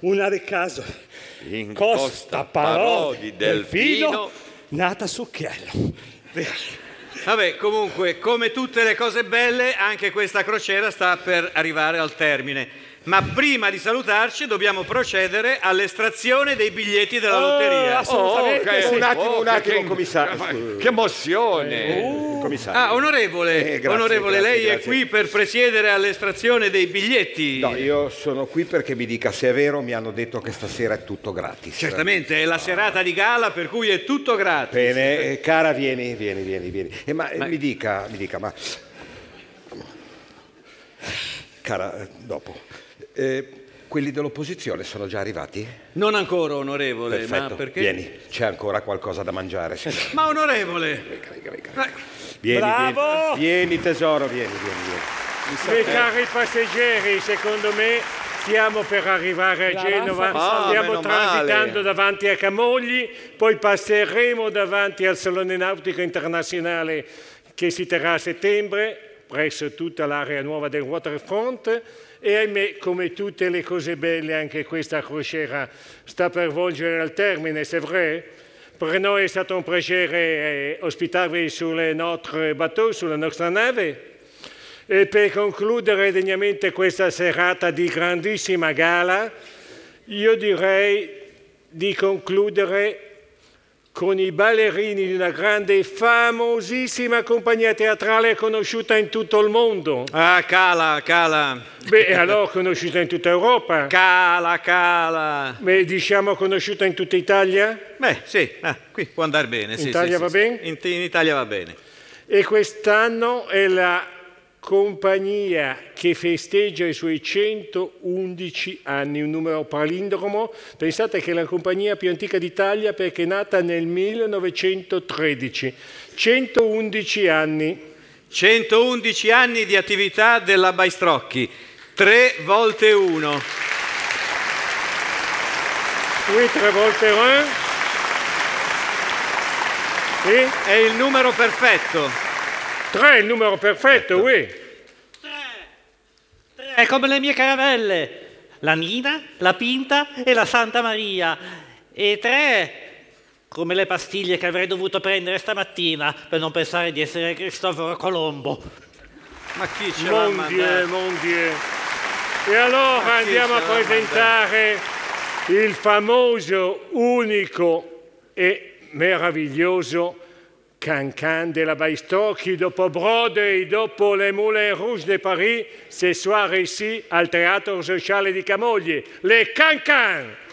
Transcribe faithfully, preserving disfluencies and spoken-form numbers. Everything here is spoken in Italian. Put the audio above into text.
una de caso. In Costa Parò di Delfino, nata Succhiello. Vabbè, comunque, come tutte le cose belle, anche questa crociera sta per arrivare al termine. Ma prima di salutarci dobbiamo procedere all'estrazione dei biglietti della lotteria. Oh, assolutamente. Oh, okay. Sì. Un attimo, Oh, un attimo, che- commissario. Che emozione! Uh, commissario. Ah, onorevole, Eh, grazie, onorevole grazie, lei è grazie. qui per presiedere all'estrazione dei biglietti. No, io sono qui perché mi dica se è vero, mi hanno detto che stasera è tutto gratis. Certamente, è la serata di gala per cui è tutto gratis. Bene, eh, cara, vieni, vieni, vieni, vieni. Eh, ma, eh, Ma- mi dica, mi dica, ma... Cara, eh, dopo. Eh, quelli dell'opposizione sono già arrivati? Non ancora, onorevole, Perfetto, ma perché? vieni, c'è ancora qualcosa da mangiare. signore. Ma onorevole, Venga, venga, venga. ma- Vieni, Bravo! vieni, vieni tesoro, vieni, vieni, vieni. Miei cari passeggeri, secondo me stiamo per arrivare a La Genova, Ah, stiamo meno transitando male. davanti a Camogli, poi passeremo davanti al Salone Nautico Internazionale che si terrà a settembre presso tutta l'area nuova del waterfront e ahimè, come tutte le cose belle, anche questa crociera sta per volgere al termine, c'est vrai? Per noi è stato un piacere eh, ospitarvi sul nostro bateau, sulla nostra nave. E per concludere degnamente questa serata di grandissima gala, io direi di concludere con i ballerini di una grande e famosissima compagnia teatrale conosciuta in tutto il mondo. Ah, cala, cala, Beh, e allora conosciuta in tutta Europa. cala, cala. Beh, diciamo conosciuta in tutta Italia. Beh, sì, ah, qui può andare bene. Sì, In Italia sì, va sì, bene? sì. In, in Italia va bene. E quest'anno è la compagnia che festeggia i suoi centoundici anni, un numero palindromo. Pensate che è la compagnia più antica d'Italia perché è nata nel millenovecentotredici. centoundici anni. centoundici anni di attività della Baistrocchi, tre volte uno. Qui tre volte un. E È il numero perfetto. tre, il numero perfetto, oui. È come le mie caravelle, la Nina, la Pinta e la Santa Maria. E tre, come le pastiglie che avrei dovuto prendere stamattina per non pensare di essere Cristoforo Colombo. Ma chi ce l'ha Mon Dieu, mandato? mon Dieu. E allora Ma chi andiamo a ce l'ha presentare il famoso, unico e meraviglioso Can-Can della Baistrocchi dopo Broadway, dopo le Moulin Rouge de Paris, ce soir ici al Teatro Sociale di Camogli. Le Can-Can!